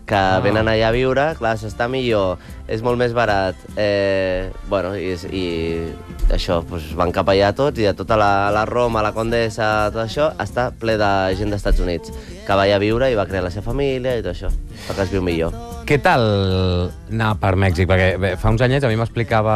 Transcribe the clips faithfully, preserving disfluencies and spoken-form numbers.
que oh. venen allà a viure, clar, s'està millor, és molt més barat, eh, bueno, i, i això, doncs van cap allà tots, i de tota la, la Roma, la Condessa, tot això, està ple de gent d'Estats Units, que va allà a viure i va crear la seva família i tot això, perquè es viu millor. Què tal anar per Mèxic? Perquè bé, fa uns anyets a mi m'explicava...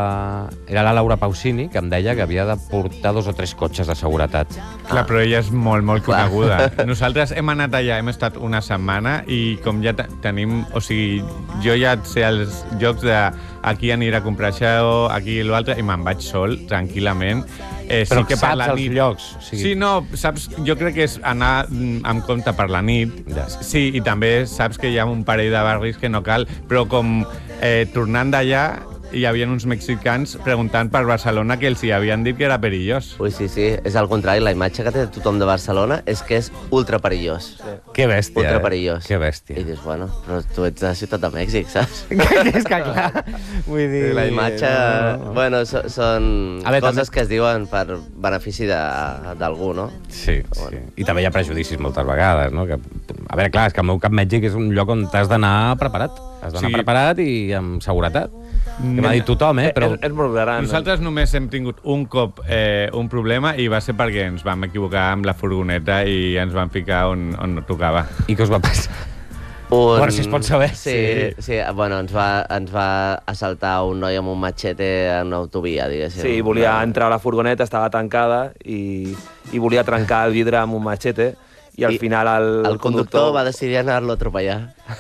Era la Laura Pausini, que em deia que havia de portar dos o tres cotxes de seguretat. Clar, però ella és molt, molt coneguda. Nosaltres hem anat allà, hem estat una setmana i com ja tenim... O sigui, jo ja sé els llocs de aquí aniré a comprar això, aquí i l'altre, i me'n vaig sol, tranquil·lament. Eh, però sí que per saps la els nit... llocs? O sigui... Sí, no, saps, jo crec que és anar amb compte per la nit. Yes. Sí, i també saps que hi ha un parell de barris que no cal, però com eh, tornant d'allà hi havia uns mexicans preguntant per Barcelona que els hi havien dit que era perillós. Ui, sí, sí, és al contrari, la imatge que té tothom de Barcelona és que és ultra perillós. Sí. Que bèstia, ultra perillós. Que bèstia. I dius, bueno, però tu ets de Ciutat de Mèxic, saps? És que clar, vull dir... La imatge... No. Bueno, so, són veure, coses també... que es diuen per benefici d'algú, no? Sí, bueno. Sí. I també hi ha prejudicis moltes vegades, no? Que, a veure, clar, és que el meu Cap Mèxic és un lloc on t'has d'anar preparat. Has d'anar sí. preparat i amb seguretat. Que m'ha dit tothom, eh? Però... És, és molt gran. Nosaltres només hem tingut un cop eh, un problema i va ser perquè ens vam equivocar amb la furgoneta i ens vam ficar on, on no tocava. I què us va passar? Un... Bueno, si es pot saber. Sí, sí. sí bueno, ens va, ens va assaltar un noi amb un machete en una autovia, diguéssim. Sí, volia entrar a la furgoneta, estava tancada i, i volia trencar el vidre amb un machete. I al I final el, el conductor va decidir anar-lo a atropellar.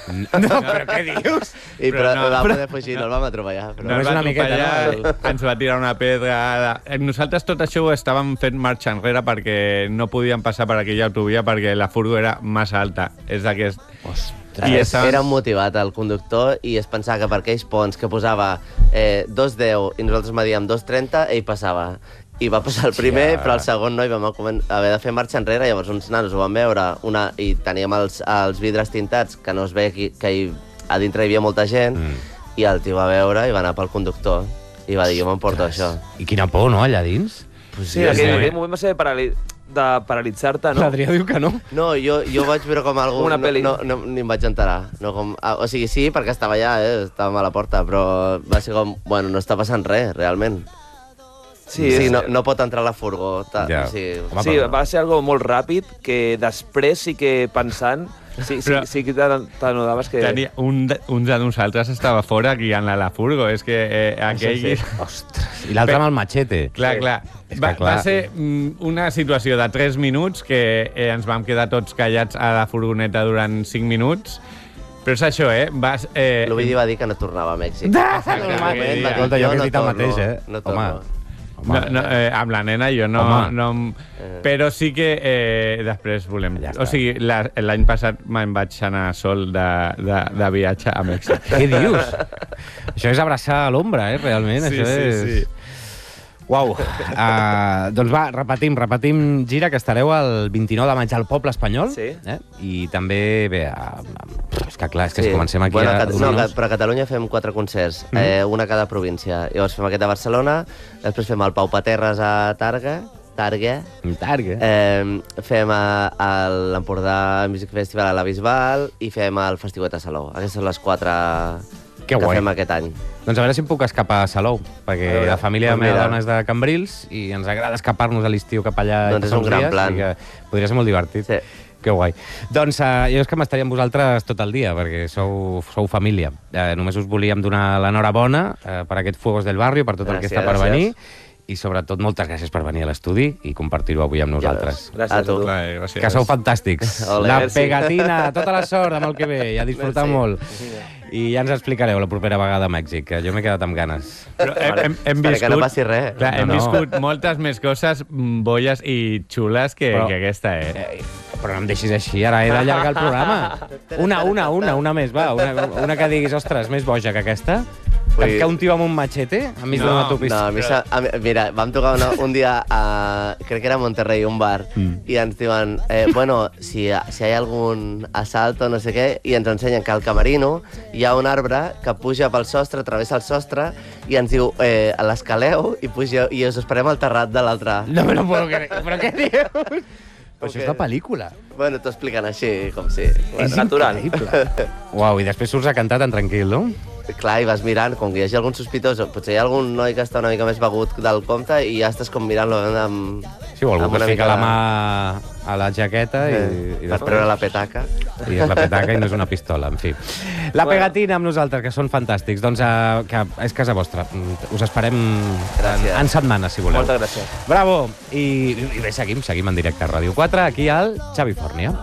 No, però què dius? I però, però no, va però... poder fugir, no el vam atropellar. Però... No, no és una miqueta, no? Ens va tirar una pedra. Nosaltres tot això ho estàvem fent marxa enrere perquè no podíem passar per aquella autovia perquè la furgo era massa alta. És d'aquest... I estaven... Era motivat el conductor i es pensava que per aquells ponts que posava eh, dos deu i nosaltres medíem dos trenta, ell passava. I va passar el primer, ja. Però el segon no, i vam haver de fer marxa enrere, llavors uns nanos ho van veure, una, i teníem els, els vidres tintats, que no es veia que, que hi, a dintre hi havia molta gent, mm. i el tio va veure i va anar pel conductor, i va dir, jo m'emporto això. I quina por, no, allà dins? Pues sí, sí, aquell, aquell moment va ser parali de paralitzar-te, no? L'Adrià diu que no. No, jo, jo vaig veure com algú... Una pel·li. No, no, no, ni em vaig enterar. No, com, o sigui, sí, perquè estava allà, eh, estàvem a la porta, però va ser com, bueno, no està passant res, realment. Sí, sí no, no pot entrar a la furgó. Ja. Sí, Home, sí va ser algo molt ràpid, que després sí que pensant, sí, sí, sí que t'anodaves que... Tenia, un, de, un de nosaltres estava fora guiant a la furgo, és que eh, aquell... Sí, sí. Ostres, i l'altre amb el machete. Clar, sí. clar. Va, clar. Va ser una situació de tres minuts que eh, ens vam quedar tots callats a la furgoneta durant cinc minuts. Però és això, eh? Vas, eh... L'Ovidi va dir que no tornava a Mèxic. Escolta, jo que he dit el mateix, eh? No torno. No, no, eh, amb la nena jo no... no eh. Però sí que eh, després volem... Ja o sigui, l'any passat me'n vaig anar sol de, de, de viatge a Mèxic. Què dius? Això és abraçar a l'ombra, eh, realment. Sí, Això sí, és... sí. Uau. Uh, doncs va, repetim, repetim gira, que estareu el vint-i-nou de maig al Poble Espanyol. Sí. Eh? I també, bé, uh, és que clar, és que sí. si comencem aquí... Bueno, a... no, però a Catalunya fem quatre concerts, mm. eh, una a cada província. Llavors fem aquest a Barcelona, després fem el Pau Paterres a Targa, Targa. Targa. Eh, fem a, a l'Empordà Music Festival a la Bisbal i fem el Festiuet a Salou. Aquestes són les quatre... Que, que guai. Fem aquest any. Doncs a veure si em puc escapar a Salou, perquè veure, la família de la meva dona és de Cambrils i ens agrada escapar-nos a l'estiu cap allà. Doncs és un gran dies, plan. Que podria ser molt divertit. Sí. Que guai. Doncs uh, jo és que m'estaria amb vosaltres tot el dia, perquè sou, sou família. Uh, només us volíem donar l'enhorabona uh, per aquest Fuegos del Barrio, per tot gràcies, el que està per gràcies. venir. I sobretot moltes gràcies per venir a l'estudi i compartir-ho avui amb nosaltres. Ja, gràcies a tu. Clar, gràcies. Que sou fantàstics. Olé, la merci. pegatina, tota la sort amb el que ve, i a disfrutar Merci. molt. I ja ens explicareu la propera vegada a Mèxic, que jo m'he quedat amb ganes. Però hem, hem, hem viscut, que no passi res. Clar, hem No, no. viscut moltes més coses bolles i xules que, Però- que aquesta, eh? Eh, Però no em deixis així, ara he d'allargar el programa. Una, una, una, una més, va. Una, una que diguis, ostres, més boja que aquesta. Ui. Que un tio amb un machete enmig No, d'una autopista. No, a mi, sa- a mi, mira, vam tocar una, un dia a... Crec que era a Monterrey, un bar, Mm. i ens diuen, eh, bueno, si, si hi ha algun assalto, no sé què, i ens ensenyen que al camerino hi ha un arbre que puja pel sostre, travessa el sostre, i ens diu, eh, l'escaleu, i, pugeu, i us esperem al terrat de l'altre. No me lo puedo creer. Però què dius? Però això és la pel·lícula. Bueno, t'ho expliquen així, com si... És natural. increïble. Uau, i després surts a cantar tan tranquil, no? Clar, i vas mirant, com que hi hagi algun sospitós, potser hi ha algun noi que està una mica més begut del compte i ja estàs com mirant-lo amb... Sí, o algú que es fica la mà a la jaqueta i... Eh, i per treure la petaca. I és la petaca i no és una pistola, en fi. La pegatina amb nosaltres, que són fantàstics. Doncs uh, que és casa vostra. Us esperem en, en setmanes, si voleu. Moltes gràcies. Bravo! I, i bé, seguim, seguim en directe a Ràdio quatre, aquí al Xavi Fòrnia.